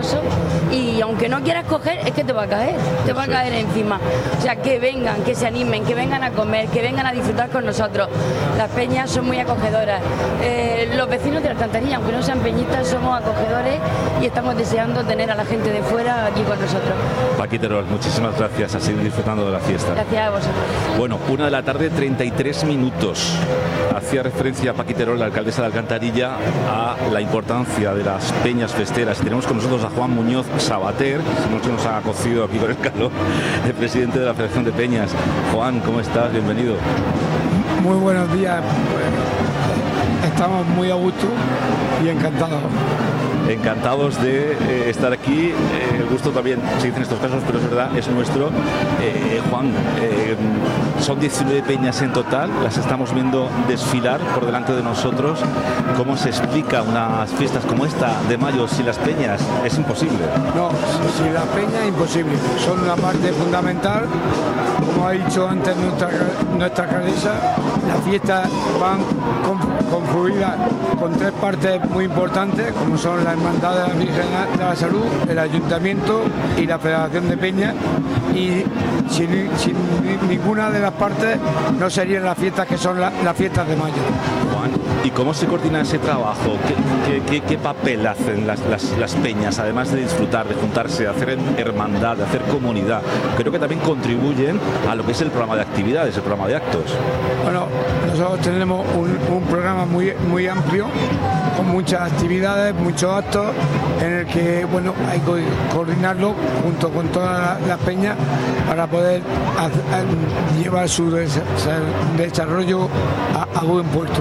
maravilloso y aunque no quieras coger, es que te va a caer, te va a caer encima. O sea, que vengan, que se animen, que vengan a comer, que vengan a disfrutar con nosotros. Las peñas son muy acogedoras. Los vecinos de la Alcantarilla, aunque no sean peñistas, somos acogedores y estamos deseando tener a la gente de fuera aquí con nosotros. Paqui Terol, muchísimas gracias, a seguir disfrutando de la fiesta. Gracias a vosotros. Bueno, 1:33 Hacía referencia a Paqui Terol, la alcaldesa de Alcantarilla, a la importancia de las peñas festeras. Tenemos con nosotros a Juan Muñoz Sabater, no se nos ha cocido aquí con el calor, el presidente de la Federación de Peñas. Juan, ¿cómo estás? Bienvenido. Muy buenos días. Estamos muy a gusto y encantados. Encantados de estar aquí. El gusto también se dice en estos casos, pero es verdad, es nuestro. Juan, son 19 peñas en total, las estamos viendo desfilar por delante de nosotros. ¿Cómo se explica unas fiestas como esta de mayo sin las peñas? Es imposible. No, sin las peñas es imposible. Son una parte fundamental. Como ha dicho antes nuestra alcaldesa, las fiestas van confluidas con tres partes muy importantes, como son la Hermandad de la Virgen de la Salud, el Ayuntamiento y la Federación de Peñas, y sin ninguna de las partes no serían las fiestas que son las fiestas de mayo. Juan, ¿y cómo se coordina ese trabajo? ¿Qué papel hacen las peñas, además de disfrutar, de juntarse, de hacer hermandad, de hacer comunidad? Creo que también contribuyen a lo que es el programa de actividades, el programa de actos. Bueno, nosotros tenemos un programa muy amplio, con muchas actividades, muchos actos, en el que hay que coordinarlo junto con todas las peñas para poder llevar su desarrollo a buen puerto.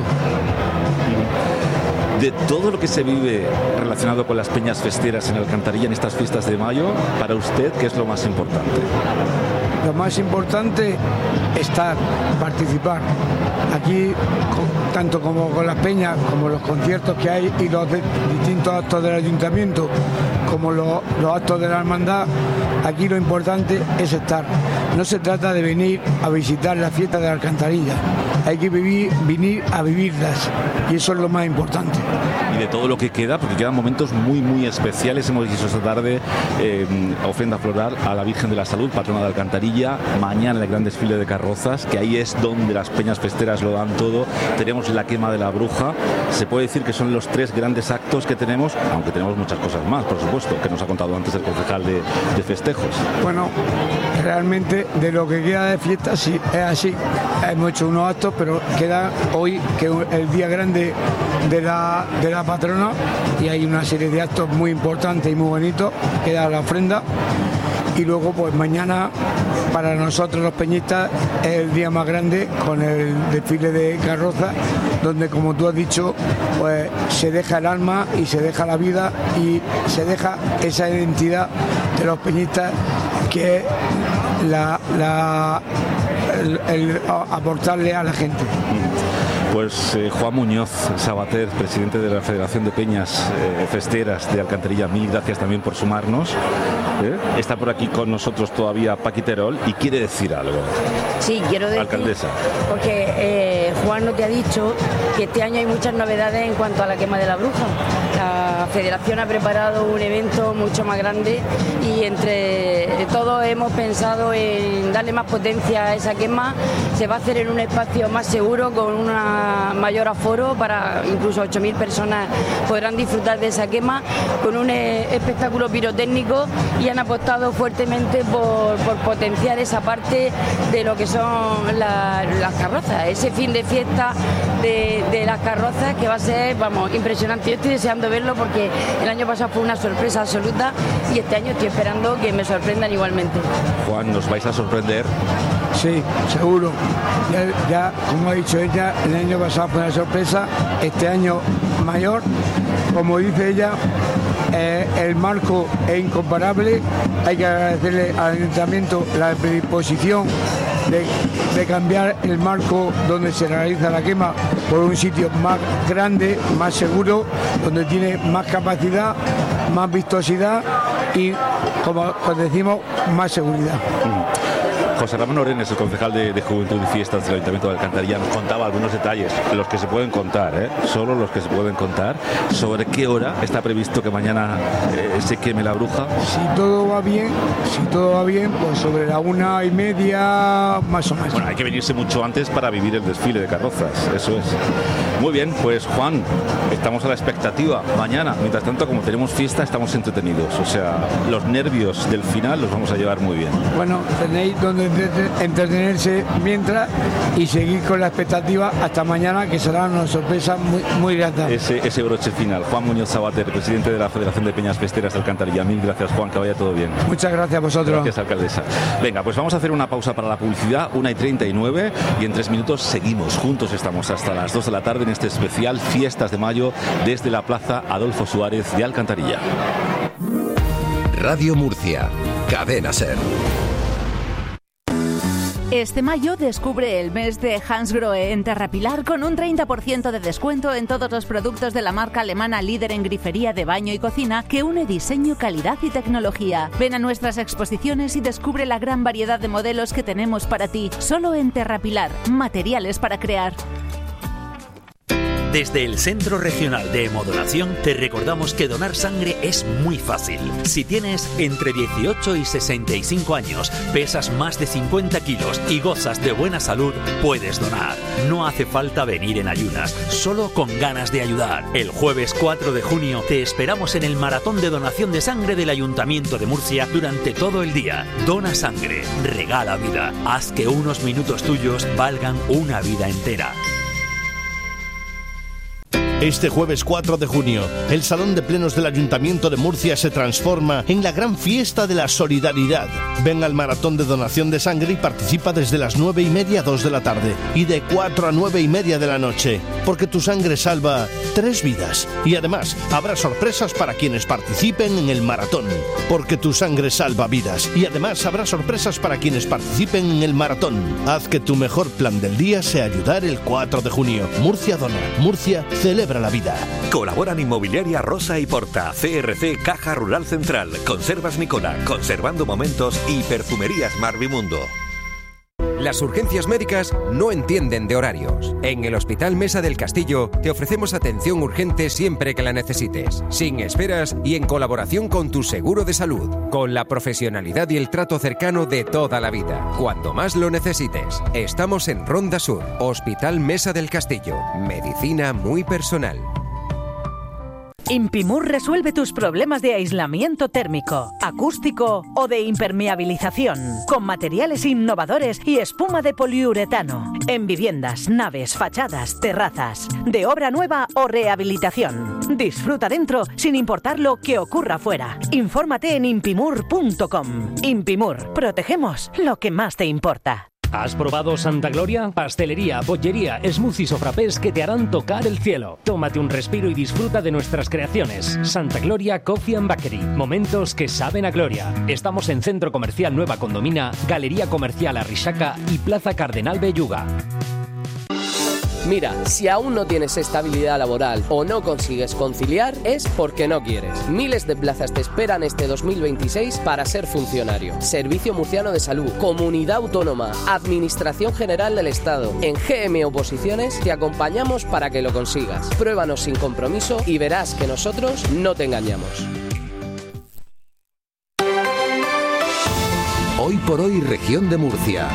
De todo lo que se vive relacionado con las peñas festeras en Alcantarilla en estas fiestas de mayo, para usted, ¿qué es lo más importante? Lo más importante es participar. Aquí, tanto como con las peñas, como los conciertos que hay y los distintos actos del ayuntamiento, como los actos de la hermandad, aquí lo importante es estar. No se trata de venir a visitar las fiestas de la Alcantarilla, hay que venir a vivirlas, y eso es lo más importante. Y de todo lo que queda, porque quedan momentos muy especiales. Hemos dicho esta tarde ofrenda floral a la Virgen de la Salud, patrona de Alcantarilla. Mañana el gran desfile de carrozas, que ahí es donde las peñas festeras lo dan todo. Tenemos la quema de la bruja. Se puede decir que son los tres grandes actos que tenemos, aunque tenemos muchas cosas más, por supuesto, que nos ha contado antes el concejal de festejos. Bueno, realmente de lo que queda de fiesta, sí, es así. Hemos hecho unos actos, pero queda hoy, que es el día grande de la patrona, y hay una serie de actos muy importantes y muy bonitos. Queda la ofrenda, y luego pues mañana para nosotros los peñistas es el día más grande, con el desfile de carroza, donde, como tú has dicho, pues se deja el alma y se deja la vida y se deja esa identidad de los peñistas, que es el aportarle a la gente. Pues Juan Muñoz Sabater, presidente de la Federación de Peñas Festeras de Alcantarilla, mil gracias también por sumarnos. Está por aquí con nosotros todavía Paqui Terol y quiere decir algo. Sí, quiero decir, alcaldesa, porque Juan no te ha dicho que este año hay muchas novedades en cuanto a la quema de la bruja. La Federación ha preparado un evento mucho más grande y entre todos hemos pensado en darle más potencia a esa quema. Se va a hacer en un espacio más seguro, con una mayor aforo, para incluso 8.000 personas podrán disfrutar de esa quema, con un espectáculo pirotécnico, y han apostado fuertemente por potenciar esa parte de lo que son las carrozas, ese fin de fiesta de las carrozas, que va a ser, vamos, impresionante. Yo estoy deseando verlo, porque el año pasado fue una sorpresa absoluta y este año estoy esperando que me sorprendan igualmente. Juan, ¿nos vais a sorprender? Sí, seguro. Ya, como ha dicho ella, el año pasado fue una sorpresa, este año mayor. Como dice ella, el marco es incomparable. Hay que agradecerle al ayuntamiento la predisposición de cambiar el marco donde se realiza la quema por un sitio más grande, más seguro, donde tiene más capacidad, más vistosidad y, como decimos, más seguridad. José Ramón Orenes, el concejal de Juventud y Fiestas del Ayuntamiento de Alcantarilla, nos contaba algunos detalles, los que se pueden contar, solo los que se pueden contar, sobre qué hora está previsto que mañana se queme la bruja. Si todo va bien, pues sobre la 1:30 más o menos. Bueno, hay que venirse mucho antes para vivir el desfile de carrozas, eso es. Muy bien, pues Juan, estamos a la expectativa mañana. Mientras tanto, como tenemos fiesta, estamos entretenidos. O sea, los nervios del final los vamos a llevar muy bien. Bueno, tenéis donde entretenerse mientras y seguir con la expectativa hasta mañana, que será una sorpresa muy, muy grata. Ese broche final. Juan Muñoz Sabater, presidente de la Federación de Peñas Festeras de Alcantarilla. Mil gracias, Juan, que vaya todo bien. Muchas gracias a vosotros. Gracias, alcaldesa. Venga, pues vamos a hacer una pausa para la publicidad, 1:39, y en 3 minutos seguimos. Juntos estamos hasta las 2 de la tarde en este especial Fiestas de Mayo desde la Plaza Adolfo Suárez de Alcantarilla. Radio Murcia, Cadena Ser. Este mayo descubre el mes de Hansgrohe en Terrapilar con un 30% de descuento en todos los productos de la marca alemana líder en grifería de baño y cocina que une diseño, calidad y tecnología. Ven a nuestras exposiciones y descubre la gran variedad de modelos que tenemos para ti. Solo en Terrapilar, materiales para crear. Desde el Centro Regional de Hemodonación te recordamos que donar sangre es muy fácil. Si tienes entre 18 y 65 años, pesas más de 50 kilos y gozas de buena salud, puedes donar. No hace falta venir en ayunas, solo con ganas de ayudar. El jueves 4 de junio te esperamos en el maratón de donación de sangre del Ayuntamiento de Murcia durante todo el día. Dona sangre, regala vida. Haz que unos minutos tuyos valgan una vida entera. Este jueves 4 de junio, el Salón de Plenos del Ayuntamiento de Murcia se transforma en la gran fiesta de la solidaridad. Ven al maratón de donación de sangre y participa desde las 9:30 a 2 de la tarde y de 4 a 9:30 de la noche, porque tu sangre salva 3 vidas. Y además, habrá sorpresas para quienes participen en el maratón, porque tu sangre salva vidas. Y además, habrá sorpresas para quienes participen en el maratón. Haz que tu mejor plan del día sea ayudar el 4 de junio. Murcia dona. Murcia celebra la vida. Colaboran Inmobiliaria Rosa y Porta, CRC Caja Rural Central, Conservas Nicola, Conservando Momentos y Perfumerías Marvimundo. Las urgencias médicas no entienden de horarios. En el Hospital Mesa del Castillo te ofrecemos atención urgente siempre que la necesites, sin esperas y en colaboración con tu seguro de salud, con la profesionalidad y el trato cercano de toda la vida, cuando más lo necesites. Estamos en Ronda Sur, Hospital Mesa del Castillo, medicina muy personal. Impimur resuelve tus problemas de aislamiento térmico, acústico o de impermeabilización, con materiales innovadores y espuma de poliuretano, en viviendas, naves, fachadas, terrazas, de obra nueva o rehabilitación. Disfruta dentro sin importar lo que ocurra fuera. Infórmate en impimur.com. Impimur, protegemos lo que más te importa. ¿Has probado Santa Gloria? Pastelería, bollería, smoothies o frappés que te harán tocar el cielo. Tómate un respiro y disfruta de nuestras creaciones. Santa Gloria Coffee and Bakery. Momentos que saben a gloria. Estamos en Centro Comercial Nueva Condomina, Galería Comercial Arrixaca y Plaza Cardenal Belluga. Mira, si aún no tienes estabilidad laboral o no consigues conciliar, es porque no quieres. Miles de plazas te esperan este 2026 para ser funcionario. Servicio Murciano de Salud, Comunidad Autónoma, Administración General del Estado. En GM Oposiciones te acompañamos para que lo consigas. Pruébanos sin compromiso y verás que nosotros no te engañamos. Hoy por hoy, Región de Murcia.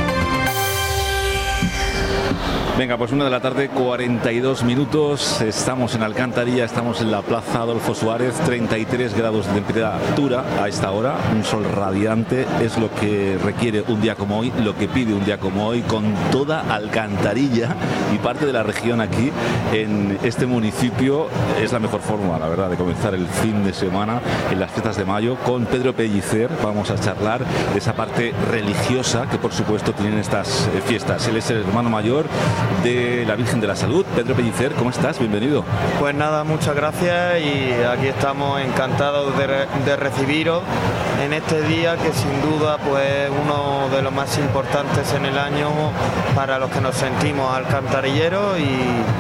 Venga, pues 1 de la tarde, 42 minutos. Estamos en Alcantarilla, estamos en la Plaza Adolfo Suárez, 33 grados de temperatura a esta hora. Un sol radiante es lo que requiere un día como hoy, lo que pide un día como hoy, con toda Alcantarilla y parte de la región aquí en este municipio. Es la mejor forma, la verdad, de comenzar el fin de semana en las fiestas de mayo. Con Pedro Pellicer vamos a charlar de esa parte religiosa que, por supuesto, tienen estas fiestas. Él es el hermano mayor de la Virgen de la Salud. Pedro Pellicer, ¿cómo estás? Bienvenido. Pues nada, muchas gracias y aquí estamos encantados de recibiros en este día que sin duda pues uno de los más importantes en el año para los que nos sentimos alcantarilleros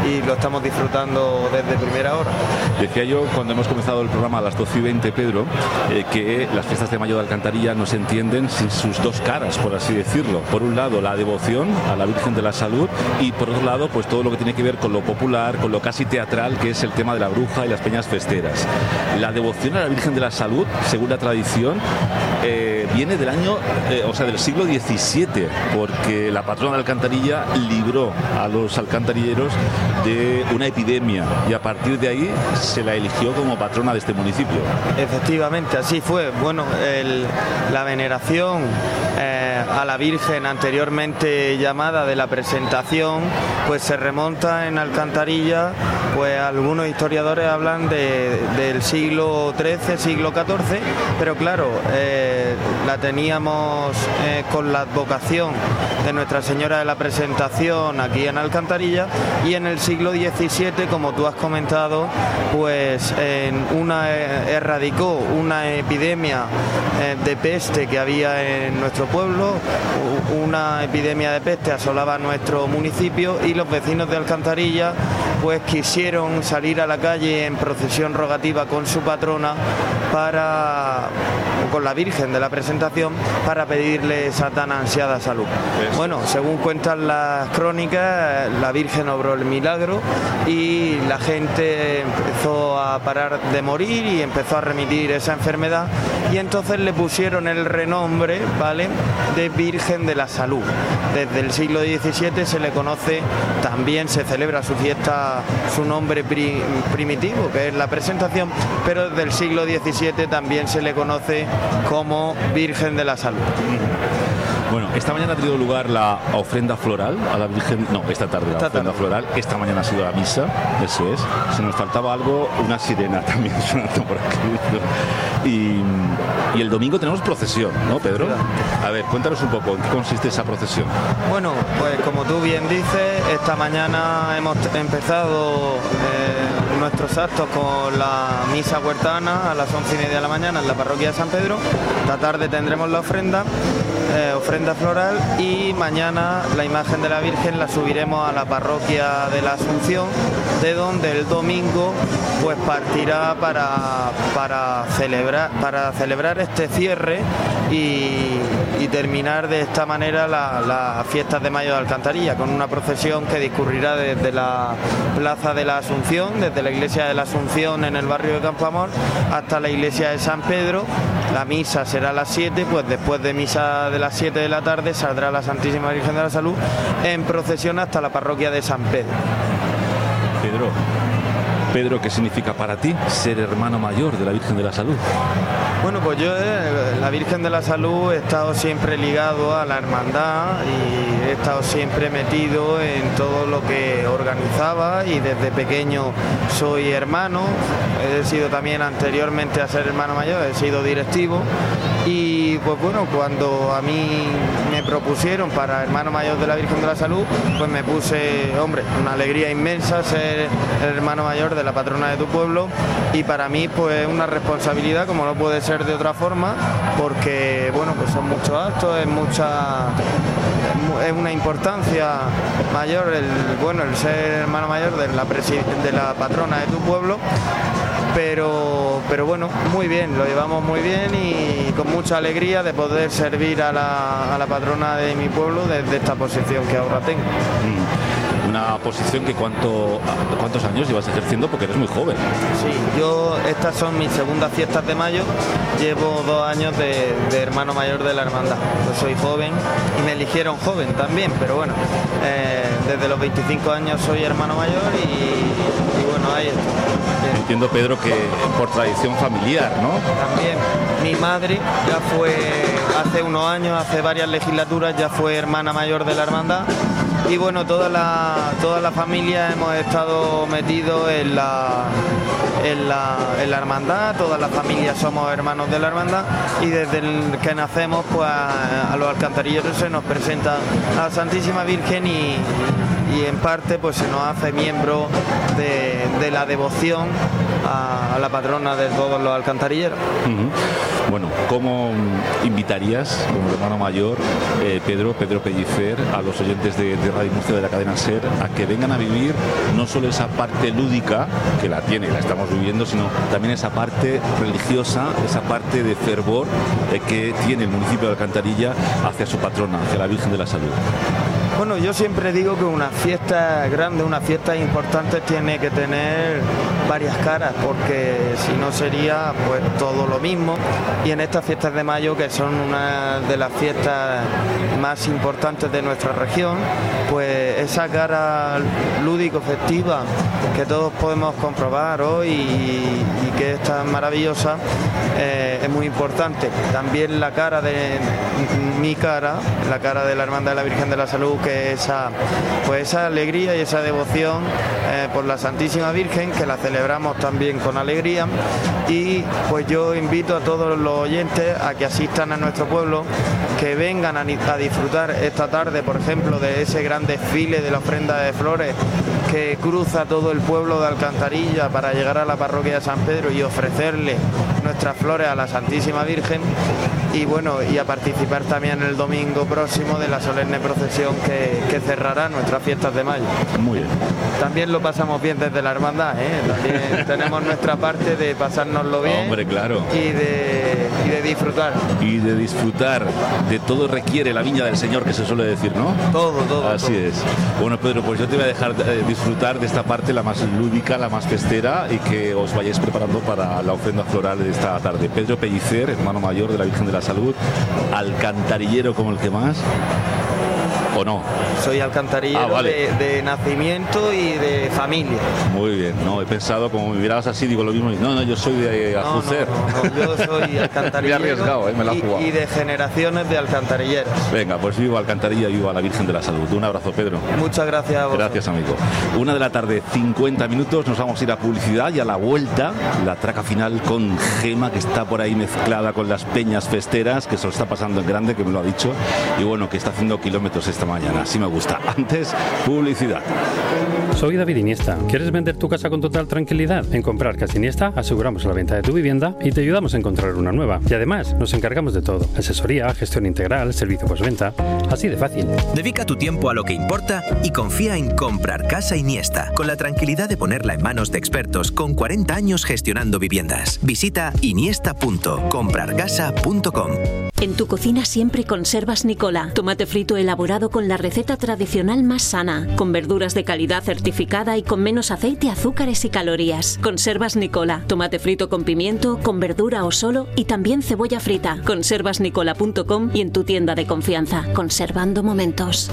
y lo estamos disfrutando desde primera hora. Decía yo cuando hemos comenzado el programa a las 12:20, Pedro, que las fiestas de Mayo de Alcantarilla no se entienden sin sus dos caras, por así decirlo. Por un lado, la devoción a la Virgen de la Salud, y por otro lado, pues todo lo que tiene que ver con lo popular, con lo casi teatral, que es el tema de la bruja y las peñas festeras. La devoción a la Virgen de la Salud, según la tradición, viene del año, del siglo XVII, porque la patrona de Alcantarilla libró a los alcantarilleros de una epidemia y a partir de ahí se la eligió como patrona de este municipio. Efectivamente, así fue. Bueno, la veneración a la Virgen anteriormente llamada de la Presentación, pues se remonta en Alcantarilla, pues algunos historiadores hablan del siglo XIII, siglo XIV, pero claro, la teníamos con la advocación de Nuestra Señora de la Presentación aquí en Alcantarilla, y en el siglo XVII, como tú has comentado, pues erradicó una epidemia de peste que había en nuestro pueblo. Una epidemia de peste asolaba nuestro municipio y los vecinos de Alcantarilla pues quisieron salir a la calle en procesión rogativa con su patrona, con la Virgen de la Presentación, para pedirle esa tan ansiada salud. Bueno, según cuentan las crónicas, la Virgen obró el milagro y la gente empezó a parar de morir y empezó a remitir esa enfermedad, y entonces le pusieron el renombre, ¿vale?, de Virgen de la Salud. Desde el siglo XVII se le conoce, también se celebra su fiesta, su nombre primitivo, que es la Presentación, pero desde el siglo XVII también se le conoce como Virgen de la Salud. Bueno, esta mañana ha tenido lugar la ofrenda floral a la Virgen, esta tarde la ofrenda floral, esta mañana ha sido la misa, eso es, se nos faltaba algo, una sirena también sonando por aquí, y el domingo tenemos procesión, ¿no, Pedro? A ver, cuéntanos un poco, ¿en qué consiste esa procesión? Bueno, pues como tú bien dices, esta mañana hemos empezado nuestros actos con la misa huertana a las 11:30 de la mañana en la parroquia de San Pedro. Esta tarde tendremos la ofrenda floral, y mañana la imagen de la Virgen la subiremos a la parroquia de la Asunción, de donde el domingo pues partirá para celebrar este cierre y terminar de esta manera las fiestas de Mayo de Alcantarilla, con una procesión que discurrirá desde la plaza de la Asunción, desde la iglesia de la Asunción en el barrio de Campoamor, hasta la iglesia de San Pedro. La misa será a las 7, pues después de misa de las 7 de la tarde saldrá la Santísima Virgen de la Salud en procesión hasta la parroquia de San Pedro. Pedro, ¿qué significa para ti ser hermano mayor de la Virgen de la Salud? Bueno, pues yo, la Virgen de la Salud, he estado siempre ligado a la hermandad y he estado siempre metido en todo lo que organizaba, y desde pequeño soy hermano. He sido también, anteriormente a ser hermano mayor, he sido directivo, y pues bueno, cuando a mí me propusieron para hermano mayor de la Virgen de la Salud, pues me puse, una alegría inmensa ser el hermano mayor de la patrona de tu pueblo, y para mí pues una responsabilidad como no puede ser de otra forma, porque bueno, pues son muchos actos, es una importancia mayor el ser hermano mayor de la patrona de tu pueblo. Pero bueno, muy bien, lo llevamos muy bien y con mucha alegría de poder servir a la patrona de mi pueblo desde esta posición que ahora tengo. Una posición que ¿cuántos años llevas ejerciendo? Porque eres muy joven. Sí, estas son mis segundas fiestas de mayo, llevo 2 años de hermano mayor de la hermandad. Yo soy joven y me eligieron joven también, pero bueno, desde los 25 años soy hermano mayor y bueno, ahí estoy. Entiendo, Pedro, que por tradición familiar, ¿no? También. Mi madre ya fue, hace unos años, hace varias legislaturas, ya fue hermana mayor de la hermandad. Y bueno, toda la familia hemos estado metidos en la hermandad, todas las familias somos hermanos de la hermandad, y desde el que nacemos, pues a los alcantarilleros se nos presenta a la Santísima Virgen y en parte pues se nos hace miembro de la devoción a la patrona de todos los alcantarilleros. Bueno, ¿cómo invitarías como hermano mayor, Pedro Pellicer, a los oyentes de Radio Murcia de la cadena SER, a que vengan a vivir no solo esa parte lúdica, que la tiene y la estamos viviendo, sino también esa parte religiosa, esa parte de fervor que tiene el municipio de Alcantarilla hacia su patrona, hacia la Virgen de la Salud. Bueno, yo siempre digo que una fiesta grande, una fiesta importante tiene que tener varias caras, porque si no sería pues todo lo mismo. Y en estas fiestas de mayo, que son una de las fiestas más importantes de nuestra región, pues esa cara lúdico-festiva que todos podemos comprobar hoy y que es tan maravillosa, es muy importante. También la cara de mi cara, la cara de la Hermandad de la Virgen de la Salud, que esa alegría y esa devoción por la Santísima Virgen, que la celebramos también con alegría. Y pues yo invito a todos los oyentes a que asistan a nuestro pueblo, que vengan a disfrutar esta tarde, por ejemplo, de ese gran desfile de la ofrenda de flores que cruza todo el pueblo de Alcantarilla para llegar a la parroquia de San Pedro y ofrecerle nuestras flores a la Santísima Virgen. Y bueno, y a participar también el domingo próximo de la solemne procesión que cerrará nuestras fiestas de mayo. Muy bien. También lo pasamos bien desde la hermandad, También tenemos nuestra parte de pasárnoslo bien. Hombre, claro. Y de disfrutar. Y de disfrutar. De todo requiere la viña del Señor, que se suele decir, ¿no? Todo. Así es. Bueno, Pedro, pues yo te voy a dejar disfrutar de esta parte, la más lúdica, la más festera, y que os vayáis preparando para la ofrenda floral de esta tarde. Pedro Pellicer, hermano mayor de la Virgen de la Salud, alcantarillero como el que más, ¿o no? Soy alcantarillero, vale. de nacimiento y de familia. Muy bien, no, he pensado, como me mirabas así, digo lo mismo, no, yo soy de Aljucer. No, yo soy alcantarillero. Me he arriesgado, me la he jugado. Y de generaciones de alcantarilleros. Venga, pues viva Alcantarilla y viva la Virgen de la Salud. Un abrazo, Pedro. Muchas gracias a vosotros. Gracias, amigo. 1:50 p.m, nos vamos a ir a publicidad, y a la vuelta, la traca final con Gema, que está por ahí mezclada con las peñas festeras, que se lo está pasando en grande, que me lo ha dicho, y bueno, que está haciendo kilómetros esta mañana. Así me gusta. Antes, publicidad. Soy David Iniesta. ¿Quieres vender tu casa con total tranquilidad? En Comprar Casa Iniesta aseguramos la venta de tu vivienda y te ayudamos a encontrar una nueva. Y además, nos encargamos de todo. Asesoría, gestión integral, servicio postventa. Así de fácil. Dedica tu tiempo a lo que importa y confía en Comprar Casa Iniesta, con la tranquilidad de ponerla en manos de expertos con 40 años gestionando viviendas. Visita iniesta.comprarcasa.com. En tu cocina siempre conservas Nicola. Tomate frito elaborado con la receta tradicional más sana, con verduras de calidad certificada y con menos aceite, azúcares y calorías. Conservas Nicola. Tomate frito con pimiento, con verdura o solo, y también cebolla frita. Conservasnicola.com y en tu tienda de confianza. Conservando momentos.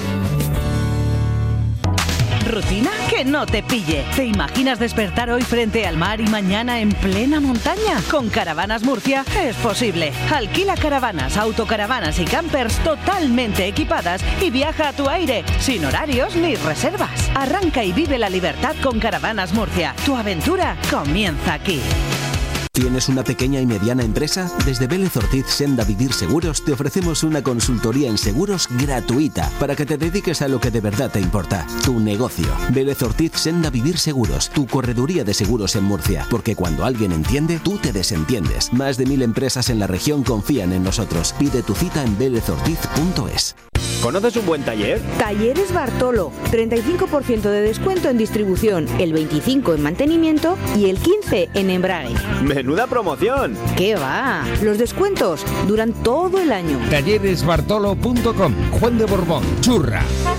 ¿Rutina? Que no te pille. ¿Te imaginas despertar hoy frente al mar y mañana en plena montaña? Con Caravanas Murcia es posible. Alquila caravanas, autocaravanas y campers totalmente equipadas y viaja a tu aire, sin horarios ni reservas. Arranca y vive la libertad con Caravanas Murcia. Tu aventura comienza aquí. ¿Tienes una pequeña y mediana empresa? Desde Vélez Ortiz Senda Vivir Seguros te ofrecemos una consultoría en seguros gratuita para que te dediques a lo que de verdad te importa, tu negocio. Vélez Ortiz Senda Vivir Seguros, tu correduría de seguros en Murcia, porque cuando alguien entiende, tú te desentiendes. Más de 1000 empresas en la región confían en nosotros. Pide tu cita en velezortiz.es. ¿Conoces un buen taller? Talleres Bartolo, 35% de descuento en distribución, el 25% en mantenimiento y el 15% en embrague. ¡Menuda promoción! ¿Qué va? Los descuentos duran todo el año. Talleresbartolo.com. Juan de Borbón, Churra.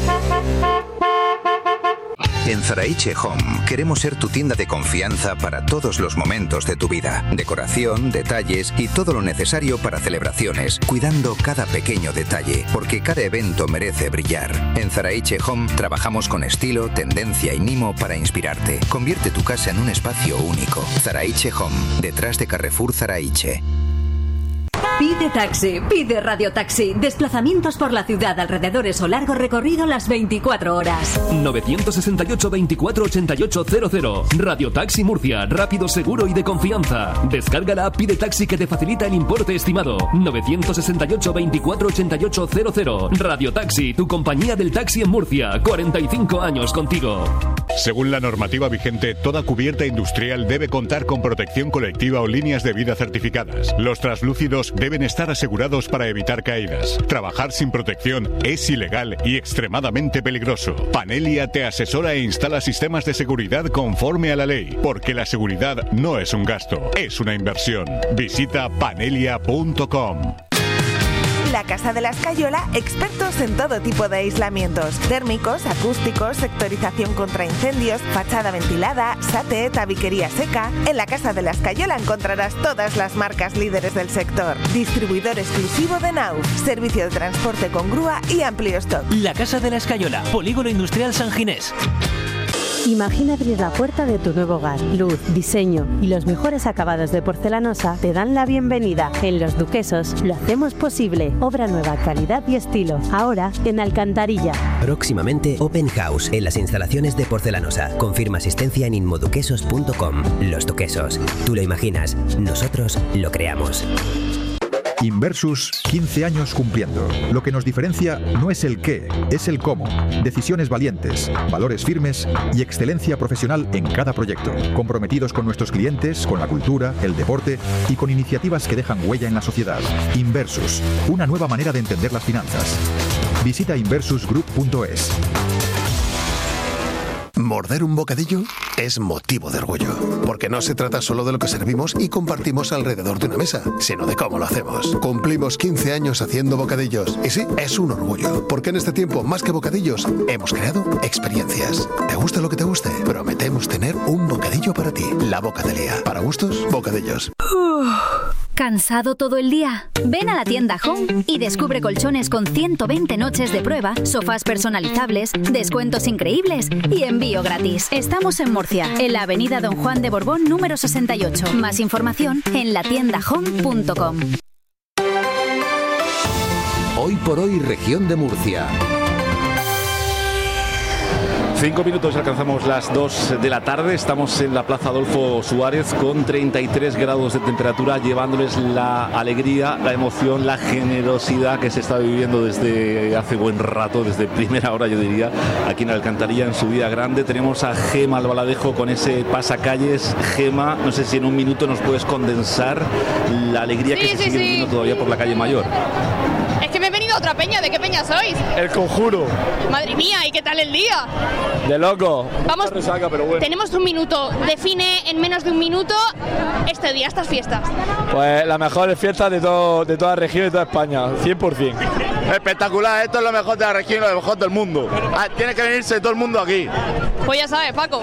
En Zaraiche Home queremos ser tu tienda de confianza para todos los momentos de tu vida. Decoración, detalles y todo lo necesario para celebraciones, cuidando cada pequeño detalle, porque cada evento merece brillar. En Zaraiche Home trabajamos con estilo, tendencia y mimo para inspirarte. Convierte tu casa en un espacio único. Zaraiche Home, detrás de Carrefour Zaraiche. Pide taxi, pide radiotaxi. Desplazamientos por la ciudad, alrededores o largo recorrido las 24 horas. 968 24 88 00. Radiotaxi Murcia, rápido, seguro y de confianza. Descarga la app Pide Taxi que te facilita el importe estimado. 968 24 88 00. Radiotaxi, tu compañía del taxi en Murcia. 45 años contigo. Según la normativa vigente, toda cubierta industrial debe contar con protección colectiva o líneas de vida certificadas. Los translúcidos deben estar asegurados para evitar caídas. Trabajar sin protección es ilegal y extremadamente peligroso. Panelia te asesora e instala sistemas de seguridad conforme a la ley, porque la seguridad no es un gasto, es una inversión. Visita panelia.com. La Casa de la Escayola, expertos en todo tipo de aislamientos, térmicos, acústicos, sectorización contra incendios, fachada ventilada, SATE, tabiquería seca. En la Casa de la Escayola encontrarás todas las marcas líderes del sector. Distribuidor exclusivo de Nauf, servicio de transporte con grúa y amplio stock. La Casa de la Escayola, Polígono Industrial San Ginés. Imagina abrir la puerta de tu nuevo hogar. Luz, diseño y los mejores acabados de porcelanosa te dan la bienvenida. En Los Duquesos lo hacemos posible. Obra nueva, calidad y estilo. Ahora en Alcantarilla. Próximamente Open House en las instalaciones de porcelanosa. Confirma asistencia en inmoduquesos.com. Los Duquesos. Tú lo imaginas, nosotros lo creamos. Inversus, 15 años cumpliendo. Lo que nos diferencia no es el qué, es el cómo. Decisiones valientes, valores firmes y excelencia profesional en cada proyecto. Comprometidos con nuestros clientes, con la cultura, el deporte y con iniciativas que dejan huella en la sociedad. Inversus, una nueva manera de entender las finanzas. Visita inversusgroup.es. Morder un bocadillo es motivo de orgullo, porque no se trata solo de lo que servimos y compartimos alrededor de una mesa, sino de cómo lo hacemos. Cumplimos 15 años haciendo bocadillos, y sí, es un orgullo, porque en este tiempo, más que bocadillos, hemos creado experiencias. ¿Te gusta lo que te guste? Prometemos tener un bocadillo para ti. La Bocadelia. Para gustos, bocadillos. ¿Cansado todo el día? Ven a la tienda Home y descubre colchones con 120 noches de prueba, sofás personalizables, descuentos increíbles y envío gratis. Estamos en Murcia, en la avenida Don Juan de Borbón número 68. Más información en latiendahome.com. Hoy por hoy, región de Murcia. 5 minutos, alcanzamos las 2 de la tarde, estamos en la Plaza Adolfo Suárez con 33 grados de temperatura, llevándoles la alegría, la emoción, la generosidad que se está viviendo desde hace buen rato, desde primera hora yo diría, aquí en Alcantarilla en su día grande. Tenemos a Gema Albaladejo con ese pasacalles. Gema, no sé si en un minuto nos puedes condensar la alegría que se sigue viviendo todavía por la calle Mayor. Es que me he venido a otra peña. ¿De qué peña sois? El Conjuro. Madre mía, ¿y qué tal el día? De loco. Vamos, resaca, pero bueno. Tenemos un minuto. Define en menos de un minuto este día, estas fiestas. Pues las mejores fiestas de toda la región y de toda España, 100%. Espectacular, esto es lo mejor de la región y lo mejor del mundo. Tiene que venirse todo el mundo aquí. Pues ya sabes, Paco.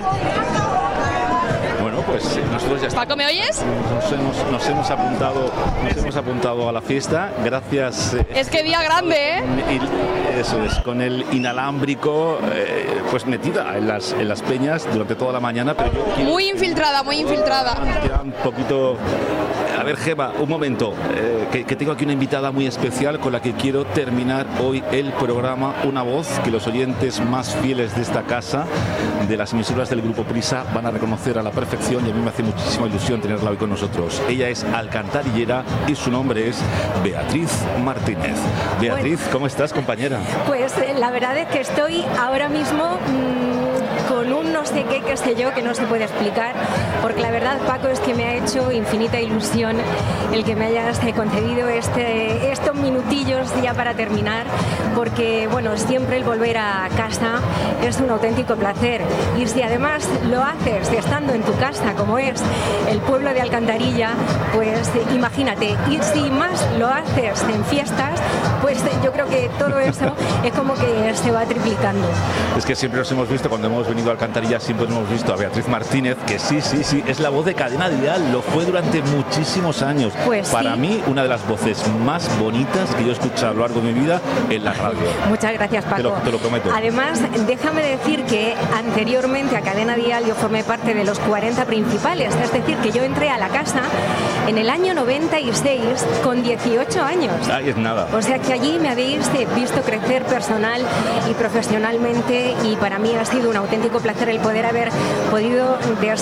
Bueno, pues nosotros ya estamos. Paco, ¿me oyes? Nos hemos apuntado a la fiesta, gracias. Es que día grande, ¿eh? Y eso es, con el inalámbrico, pues metida en las peñas durante toda la mañana, pero yo quiero... Muy infiltrada. Queda un poquito... A ver, Gema, un momento, que tengo aquí una invitada muy especial con la que quiero terminar hoy el programa, una voz que los oyentes más fieles de esta casa, de las emisoras del Grupo Prisa, van a reconocer a la perfección, y a mí me hace muchísima ilusión tenerla hoy con nosotros. Ella es alcantarillera y su nombre es Beatriz Martínez. Beatriz, bueno, ¿cómo estás, compañera? Pues la verdad es que estoy ahora mismo con un no sé qué sé yo, que no se puede explicar, porque la verdad, Paco, es que me ha hecho infinita ilusión el que me hayas concedido estos minutillos ya para terminar, porque bueno, siempre el volver a casa es un auténtico placer, y si además lo haces estando en tu casa, como es el pueblo de Alcantarilla, pues imagínate, y si más lo haces en fiestas, pues yo creo que todo eso es como que se va triplicando. Es que siempre nos hemos visto, cuando hemos venido a Alcantarilla, siempre nos hemos visto a Beatriz Martínez, que sí, es la voz de Cadena Dial, lo fue durante muchísimos años. Pues para sí. mí, una de las voces más bonitas que yo he escuchado a lo largo de mi vida en la radio. Muchas gracias, Paco. Te lo prometo. Además, déjame decir que anteriormente a Cadena Dial yo formé parte de los 40 principales, es decir, que yo entré a la casa en el año 96 con 18 años. Ahí es nada. O sea que allí me habéis visto crecer personal y profesionalmente, y para mí ha sido un auténtico placer el poder haber podido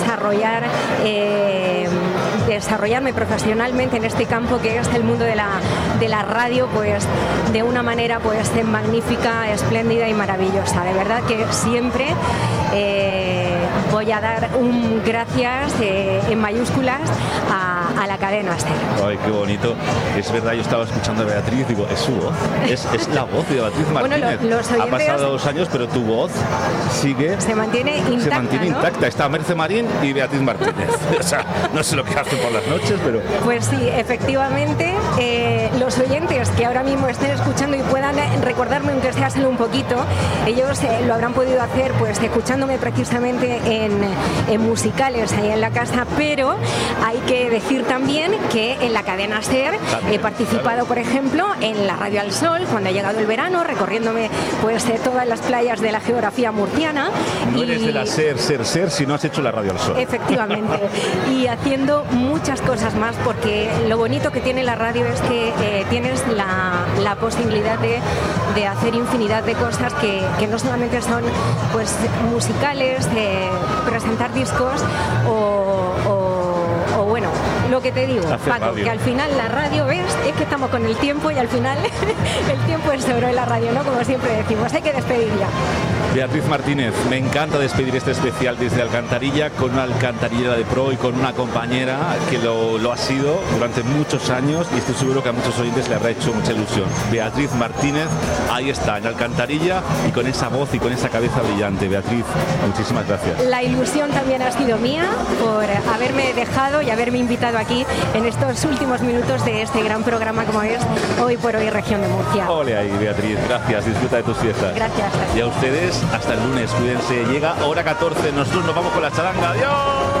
desarrollarme profesionalmente en este campo que es el mundo de la radio, pues de una manera pues magnífica, espléndida y maravillosa. De verdad que siempre voy a dar un gracias en mayúsculas a la cadena SER. Ay, qué bonito. Es verdad, yo estaba escuchando a Beatriz, digo, es su voz, es la voz de Beatriz Martínez. Bueno, los oyentes, ha pasado 2 años, pero tu voz se mantiene intacta. Se mantiene intacta. Está Merce Marín y Beatriz Martínez. O sea, no sé lo que hace por las noches, pero... Pues sí, efectivamente, los oyentes que ahora mismo estén escuchando y puedan recordarme, aunque sea solo un poquito, ellos lo habrán podido hacer pues escuchándome precisamente en musicales ahí en la casa, pero hay que decir también que en la cadena SER he participado, por ejemplo, en la Radio al Sol, cuando ha llegado el verano, recorriéndome pues todas las playas de la geografía murciana. No eres de la SER, si no has hecho la Radio al Sol. Efectivamente. Y haciendo muchas cosas más, porque lo bonito que tiene la radio es que tienes la posibilidad de hacer infinidad de cosas que no solamente son pues musicales, presentar discos o bueno, lo que te digo, Paco, radio. Que al final la radio, ¿ves? Es que estamos con el tiempo y al final el tiempo es oro en la radio, ¿no? Como siempre decimos, hay que despedir ya. Beatriz Martínez, me encanta despedir este especial desde Alcantarilla con una alcantarillera de pro y con una compañera que lo ha sido durante muchos años y estoy seguro que a muchos oyentes le habrá hecho mucha ilusión. Beatriz Martínez, ahí está, en Alcantarilla y con esa voz y con esa cabeza brillante. Beatriz, muchísimas gracias. La ilusión también ha sido mía por haberme dejado y haberme invitado aquí en estos últimos minutos de este gran programa como es Hoy por Hoy Región de Murcia. Ole ahí, Beatriz, gracias, disfruta de tus fiestas. Gracias. Y a ustedes, hasta el lunes, cuídense. Llega hora 14, nosotros nos vamos con la charanga. ¡Adiós!